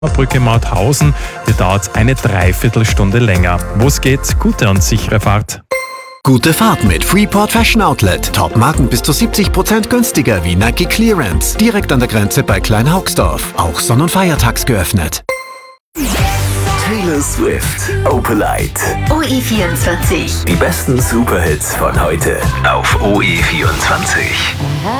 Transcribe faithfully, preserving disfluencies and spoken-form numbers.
Brücke Mauthausen, hier dauert es eine Dreiviertelstunde länger. Wo es geht, gute und sichere Fahrt. Gute Fahrt mit Freeport Fashion Outlet. Top-Marken bis zu siebzig Prozent günstiger wie Nike Clearance. Direkt an der Grenze bei Kleinhaugsdorf. Auch sonn- und feiertags geöffnet. Taylor Swift, Opalite. O E vierundzwanzig. Die besten Superhits von heute auf O E vierundzwanzig.